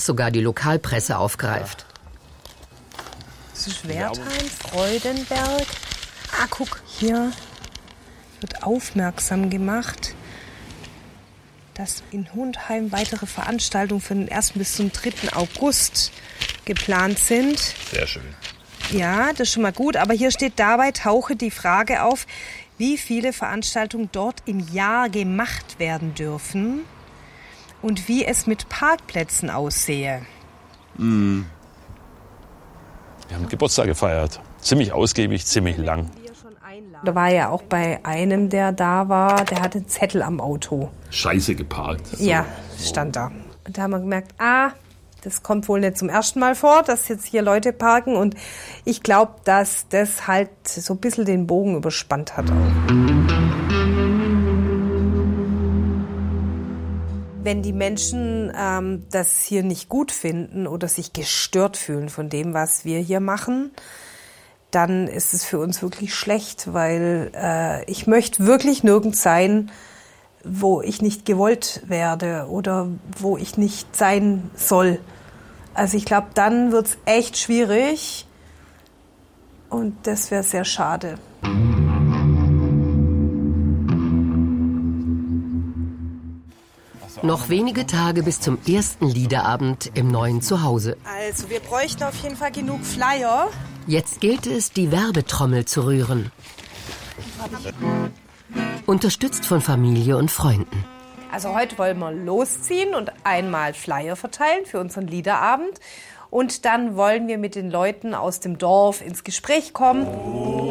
sogar die Lokalpresse aufgreift. Das ist Wertheim, Freudenberg. Ah, guck, hier wird aufmerksam gemacht, dass in Hundheim weitere Veranstaltungen für den 1. bis zum 3. August geplant sind. Sehr schön. Ja, das ist schon mal gut. Aber hier steht, dabei tauche die Frage auf, wie viele Veranstaltungen dort im Jahr gemacht werden dürfen und wie es mit Parkplätzen aussehe. Wir haben Geburtstag gefeiert. Ziemlich ausgiebig, ziemlich lang. Da war ja auch bei einem, der da war, der hatte einen Zettel am Auto. Scheiße geparkt. So. Ja, stand da. Und da haben wir gemerkt, das kommt wohl nicht zum ersten Mal vor, dass jetzt hier Leute parken. Und ich glaube, dass das halt so ein bisschen den Bogen überspannt hat auch. Wenn die Menschen das hier nicht gut finden oder sich gestört fühlen von dem, was wir hier machen, dann ist es für uns wirklich schlecht, weil ich möchte wirklich nirgends sein, wo ich nicht gewollt werde oder wo ich nicht sein soll. Also ich glaube, dann wird es echt schwierig und das wäre sehr schade. Noch wenige Tage bis zum ersten Liederabend im neuen Zuhause. Also wir bräuchten auf jeden Fall genug Flyer. Jetzt gilt es, die Werbetrommel zu rühren. Unterstützt von Familie und Freunden. Also heute wollen wir losziehen und einmal Flyer verteilen für unseren Liederabend. Und dann wollen wir mit den Leuten aus dem Dorf ins Gespräch kommen.